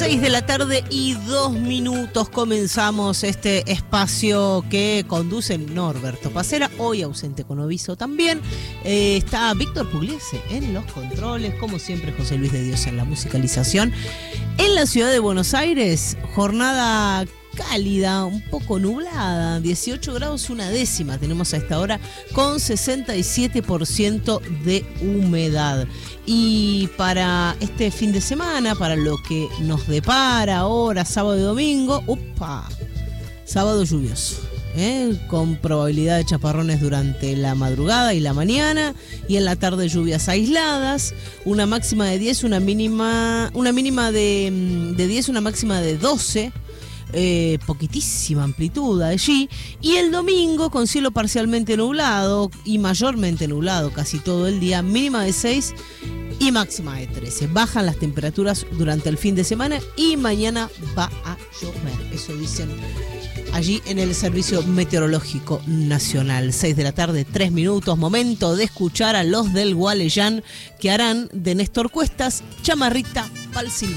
6:02 comenzamos este espacio que conduce Norberto Pacera, hoy ausente con aviso también. Está Víctor Pugliese en los controles, como siempre José Luis de Dios en la musicalización. En la ciudad de Buenos Aires, jornada cálida, un poco nublada, 18 grados una décima tenemos a esta hora, con 67% de humedad. Y para este fin de semana, para lo que nos depara ahora, sábado y domingo, sábado lluvioso, con probabilidad de chaparrones durante la madrugada y la mañana, y en la tarde lluvias aisladas, una máxima de 10, una mínima de 10, una máxima de 12. Poquitísima amplitud allí, y el domingo con cielo parcialmente nublado y mayormente nublado casi todo el día, mínima de 6 y máxima de 13. Bajan las temperaturas durante el fin de semana y mañana va a llover, eso dicen allí en el Servicio Meteorológico Nacional. 6:03, momento de escuchar a los del Gualeyán, que harán de Néstor Cuestas Chamarrita pa'l Silvestre.